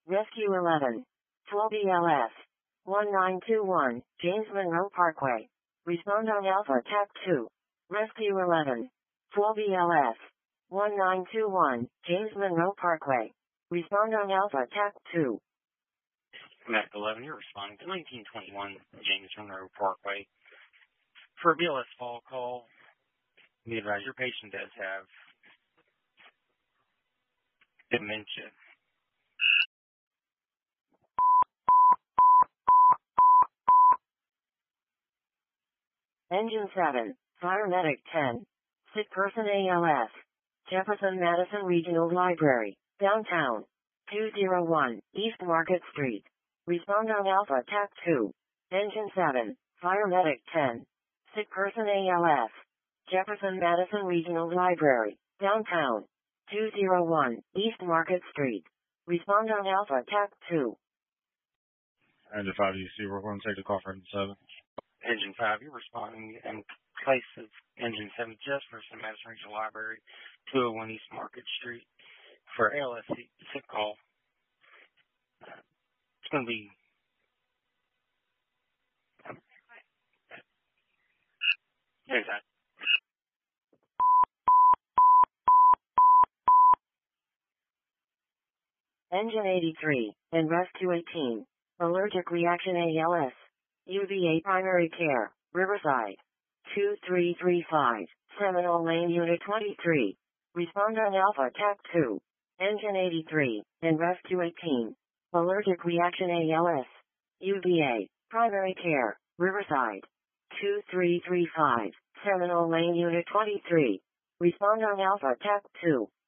Rescue 11. 12 ELS. 1921, James Monroe Parkway. Respond on Alpha TAC 2. Rescue 11. 12 ELS. 1921, James Monroe Parkway. Respond on Alpha TAC 2. Medic 11, you're responding to 1921 James Monroe Parkway. For a BLS fall call, we advise your patient does have dementia. Engine 7, Fire Medic 10. Sick person ALS. Jefferson Madison Regional Library, downtown. 201, East Market Street. Respond on Alpha TAC 2. Engine 7, Fire Medic 10. Sick person ALS. Jefferson Madison Regional Library, downtown. 201, East Market Street. Respond on Alpha TAC 2. Engine 5 UC, we're going to take the call for Engine 7. Engine 5, you're responding in place of Engine 7 just for Madison Regional Library, 201 East Market Street. For ALS sick call, it's going to be exactly. Engine 83, and Rescue 18. Allergic reaction ALS. UVA Primary Care, Riverside. 2335, Seminole Lane Unit 23. Respond on Alpha TAC 2. Engine 83, and Rescue 18. Allergic reaction ALS. UVA, Primary Care, Riverside. 2335, Seminole Lane Unit 23. Respond on Alpha TAC 2.